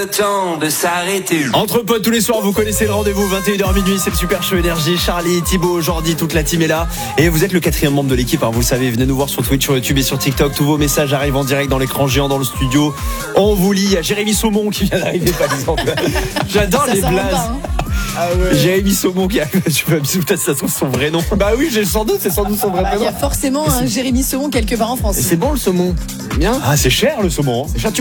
Temps de s'arrêter. Entre potes tous les soirs, vous connaissez le rendez-vous 21h minuit, c'est le Super Show Énergie. Charlie, Thibaut, Jordi, toute la team est là. Et vous êtes le 4e membre de l'équipe, vous le savez. Venez nous voir sur Twitch, sur YouTube et sur TikTok. Tous vos messages arrivent en direct dans l'écran géant dans le studio. On vous lit. Il y a Jérémy Saumon qui vient d'arriver par exemple. J'adore les blazes. Ah ouais. Jérémy Saumon qui arrive. Peut-être ça trouve son vrai nom. Bah oui, j'ai sans doute, c'est sans doute son vrai prénom. Il y a forcément un Jérémy Saumon quelque part en France. Et c'est bon le saumon. Bien. Ah, c'est cher le saumon. C'est cher.